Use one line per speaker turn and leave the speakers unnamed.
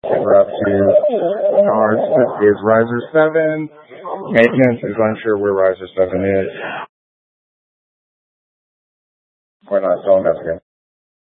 We're up to cars is Riser 7. Maintenance is unsure where Riser 7 is. We're not telling us again.